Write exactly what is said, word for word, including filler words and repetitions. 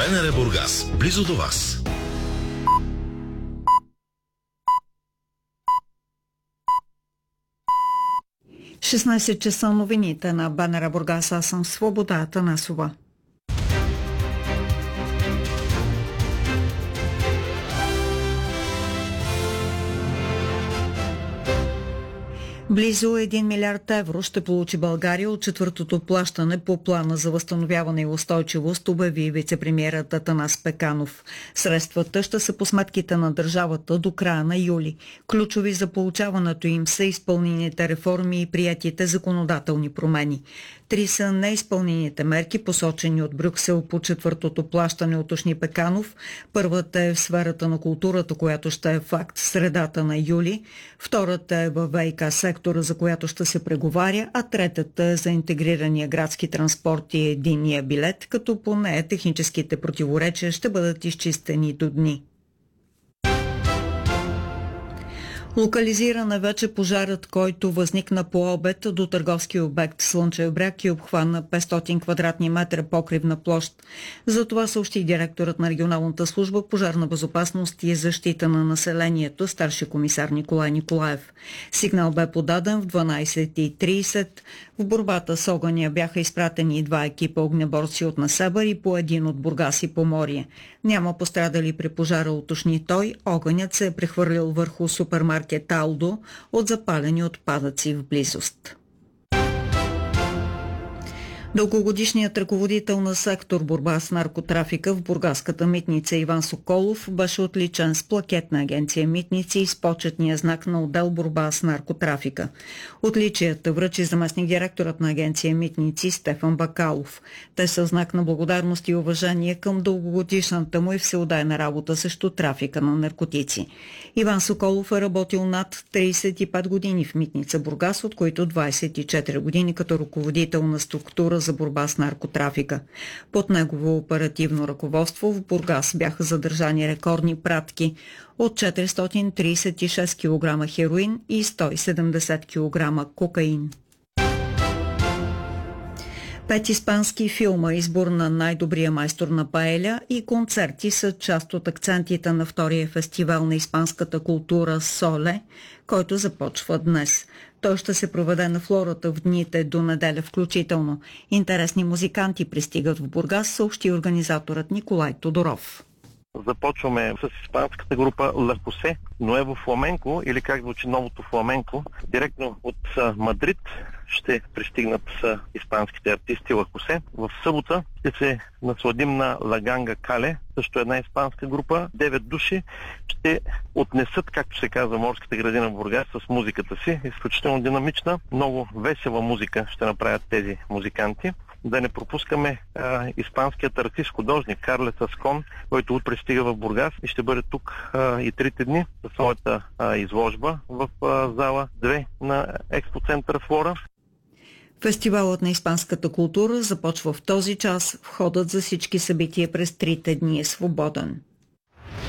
БНР Бургас, близо до вас. шестнайсет часа новините на БНР Бургас. Аз съм Свобода Атанасова. Близо един милиард евро ще получи България от четвъртото плащане по плана за възстановяване и устойчивост, обяви вицепремиерът Атанас Пеканов. Средствата ще са по сметките на държавата до края на юли. Ключови за получаването им са изпълнените реформи и приятите законодателни промени. Три са неизпълнените мерки, посочени от Брюксел по четвъртото плащане, уточни Пеканов. Първата е в сферата на културата, която ще е факт в средата на юли. Втората е във ВиК сектора, за която ще се преговаря, а третата е за интегрирания градски транспорт и единния билет, като по нея техническите противоречия ще бъдат изчистени до дни. Локализиран е вече пожарът, който възникна по обед до търговски обект Слънчев бряг и обхвана петстотин квадратни метра покривна площ. За това съобщи директорът на регионалната служба пожарна безопасност и защита на населението, старши комисар Николай Николаев. Сигнал бе подаден в дванайсет и трийсет. В борбата с огъня бяха изпратени два екипа огнеборци от Несебър и по един от Бургас и Поморие. Няма пострадали при пожара, уточни той. Огънят се е прехвърлил върху супермаркет Алдо от запалени отпадъци в близост. Дългогодишният ръководител на сектор борба с наркотрафика в бургаската митница Иван Соколов беше отличен с плакет на агенция Митници и с почетния знак на отдел борба с наркотрафика. Отличията връчи заместник директорът на агенция Митници Стефан Бакалов. Те са знак на благодарност и уважение към дългогодишната му и всеотдайна работа срещу трафика на наркотици. Иван Соколов е работил над трийсет и пет години в митница Бургас, от които двайсет и четири години като ръководител на структура за борба с наркотрафика. Под негово оперативно ръководство в Бургас бяха задържани рекордни пратки от четиристотин трийсет и шест килограма хероин и сто и седемдесет килограма кокаин. Пет испански филма, избор на най-добрия майстор на паеля и концерти са част от акцентите на втория фестивал на испанската култура Соле, който започва днес. Той ще се проведе на Флората в дните до неделя включително. Интересни музиканти пристигат в Бургас, съобщи организаторът Николай Тодоров. Започваме с испанската група Ла Хосе, Nuevo Фламенко, или как звучи новото фламенко. Директно от Мадрид ще пристигнат с испанските артисти Ла Хосе. В събота ще се насладим на Лаганга Кале, също една испанска група. Девет души ще отнесат, както се казва, морската градина в Бургас с музиката си. Изключително динамична, много весела музика ще направят тези музиканти. Да не пропускаме а, испанският артист, художник Карлес Аскон, който пристига в Бургас и ще бъде тук а, и трите дни със своята а, изложба в а, зала две на експоцентър Флора. Фестивалът на испанската култура започва в този час. Входът за всички събития през трите дни е свободен.